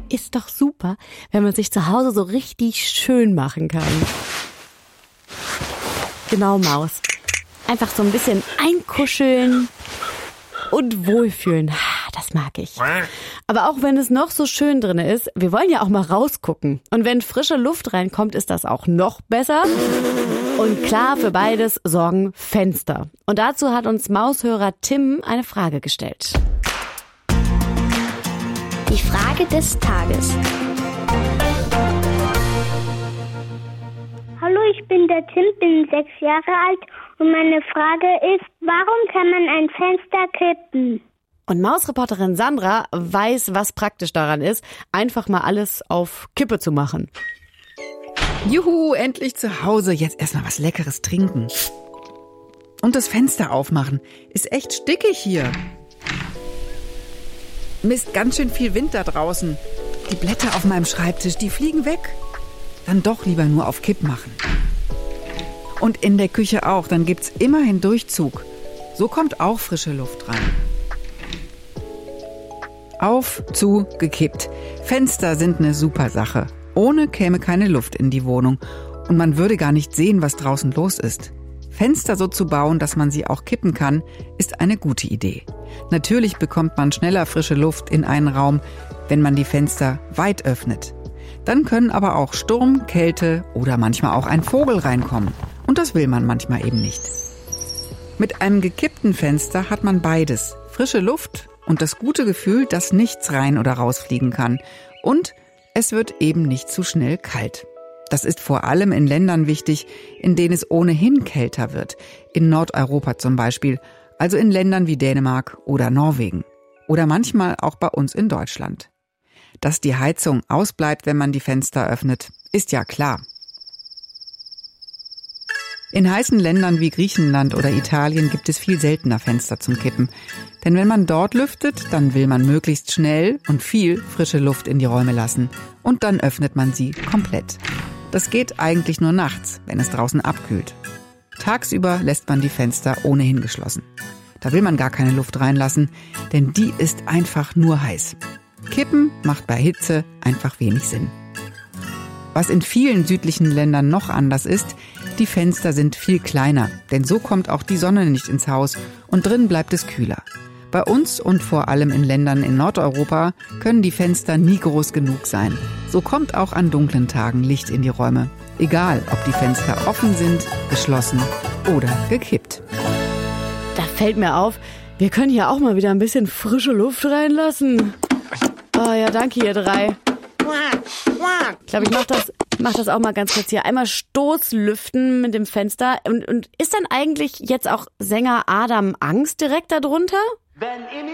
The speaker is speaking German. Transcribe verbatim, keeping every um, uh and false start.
Ist doch super, wenn man sich zu Hause so richtig schön machen kann. Genau, Maus. Einfach so ein bisschen einkuscheln und wohlfühlen. Das mag ich. Aber auch wenn es noch so schön drin ist, wir wollen ja auch mal rausgucken. Und wenn frische Luft reinkommt, ist das auch noch besser. Und klar, für beides sorgen Fenster. Und dazu hat uns Maushörer Tim eine Frage gestellt. Die Frage des Tages. Hallo, ich bin der Tim, bin sechs Jahre alt und meine Frage ist, warum kann man ein Fenster kippen? Und Mausreporterin Sandra weiß, was praktisch daran ist, einfach mal alles auf Kippe zu machen. Juhu, endlich zu Hause. Jetzt erstmal was Leckeres trinken. Und das Fenster aufmachen. Ist echt stickig hier. Mist, ganz schön viel Wind da draußen. Die Blätter auf meinem Schreibtisch, die fliegen weg. Dann doch lieber nur auf Kipp machen. Und in der Küche auch, dann gibt's immerhin Durchzug. So kommt auch frische Luft rein. Auf, zu, gekippt. Fenster sind eine super Sache. Ohne käme keine Luft in die Wohnung. Und man würde gar nicht sehen, was draußen los ist. Fenster so zu bauen, dass man sie auch kippen kann, ist eine gute Idee. Natürlich bekommt man schneller frische Luft in einen Raum, wenn man die Fenster weit öffnet. Dann können aber auch Sturm, Kälte oder manchmal auch ein Vogel reinkommen. Und das will man manchmal eben nicht. Mit einem gekippten Fenster hat man beides. Frische Luft und das gute Gefühl, dass nichts rein oder rausfliegen kann. Und es wird eben nicht zu schnell kalt. Das ist vor allem in Ländern wichtig, in denen es ohnehin kälter wird. In Nordeuropa zum Beispiel, also in Ländern wie Dänemark oder Norwegen. Oder manchmal auch bei uns in Deutschland. Dass die Heizung ausbleibt, wenn man die Fenster öffnet, ist ja klar. In heißen Ländern wie Griechenland oder Italien gibt es viel seltener Fenster zum Kippen. Denn wenn man dort lüftet, dann will man möglichst schnell und viel frische Luft in die Räume lassen. Und dann öffnet man sie komplett. Das geht eigentlich nur nachts, wenn es draußen abkühlt. Tagsüber lässt man die Fenster ohnehin geschlossen. Da will man gar keine Luft reinlassen, denn die ist einfach nur heiß. Kippen macht bei Hitze einfach wenig Sinn. Was in vielen südlichen Ländern noch anders ist, die Fenster sind viel kleiner, denn so kommt auch die Sonne nicht ins Haus und drin bleibt es kühler. Bei uns und vor allem in Ländern in Nordeuropa können die Fenster nie groß genug sein. So kommt auch an dunklen Tagen Licht in die Räume. Egal, ob die Fenster offen sind, geschlossen oder gekippt. Da fällt mir auf, wir können hier auch mal wieder ein bisschen frische Luft reinlassen. Oh ja, danke ihr drei. Ich glaube, ich mach das, mach das auch mal ganz kurz hier. Einmal Stoßlüften mit dem Fenster. Und, und ist dann eigentlich jetzt auch Sänger Adam Angst direkt darunter? Wenn